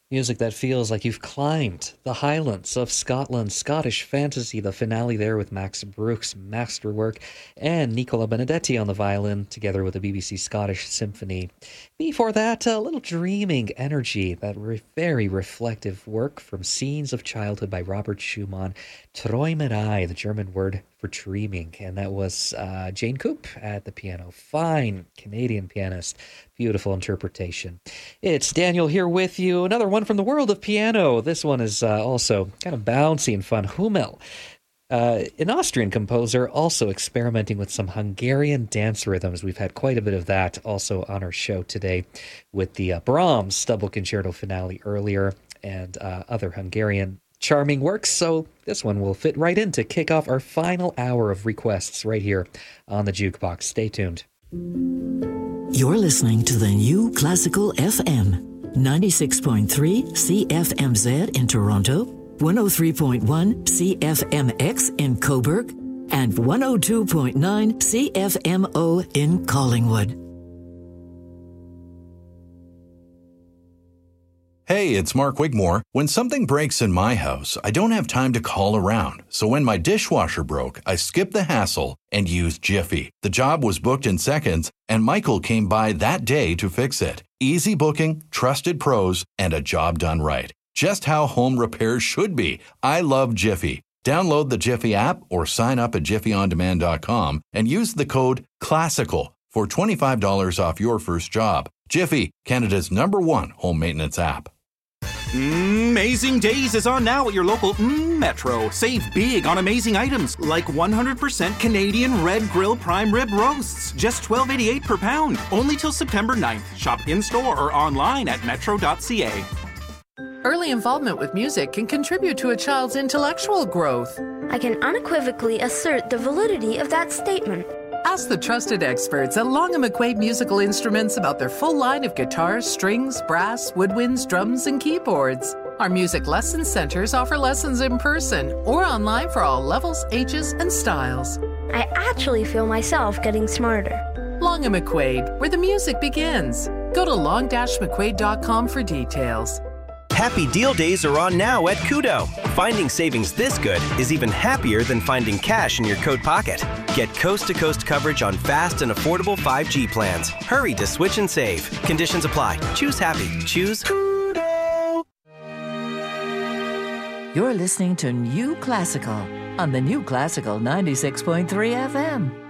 Music that feels like you've climbed the highlands of Scotland. Scottish fantasy, the finale there with Max Bruch's masterwork, and Nicola Benedetti on the violin, together with the BBC Scottish Symphony. Before that, a little dreaming energy, that very reflective work from Scenes of Childhood by Robert Schumann. Träumerei, the German word for dreaming. And that was Jane Coop at the piano. Fine Canadian pianist. Beautiful interpretation. It's Daniel here with you. Another one from the world of piano. This one is also kind of bouncy and fun. Hummel, an Austrian composer, also experimenting with some Hungarian dance rhythms. We've had quite a bit of that also on our show today with the Brahms Stubble Concerto finale earlier and other Hungarian charming works. So this one will fit right in to kick off our final hour of requests right here on the Jukebox. Stay tuned. You're listening to the New Classical FM, 96.3 CFMZ in Toronto, 103.1 CFMX in Cobourg, and 102.9 CFMO in Collingwood. Hey, it's Mark Wigmore. When something breaks in my house, I don't have time to call around. So when my dishwasher broke, I skipped the hassle and used Jiffy. The job was booked in seconds, and Michael came by that day to fix it. Easy booking, trusted pros, and a job done right. Just how home repairs should be. I love Jiffy. Download the Jiffy app or sign up at jiffyondemand.com and use the code CLASSICAL for $25 off your first job. Jiffy, Canada's #1 home maintenance app. Amazing Days is on now at your local Metro. Save big on amazing items like 100% Canadian red grill prime rib roasts, just $12.88 per pound. Only till September 9th. Shop in-store or online at metro.ca. Early involvement with music can contribute to a child's intellectual growth. I can unequivocally assert the validity of that statement. Ask the trusted experts at Long & McQuaid Musical Instruments about their full line of guitars, strings, brass, woodwinds, drums, and keyboards. Our music lesson centers offer lessons in person or online for all levels, ages, and styles. I actually feel myself getting smarter. Long & McQuaid, where the music begins. Go to long-mcquaid.com for details. Happy Deal Days are on now at Koodo. Finding savings this good is even happier than finding cash in your coat pocket. Get coast-to-coast coverage on fast and affordable 5G plans. Hurry to switch and save. Conditions apply. Choose happy. Choose Koodo. You're listening to New Classical on the New Classical 96.3 FM.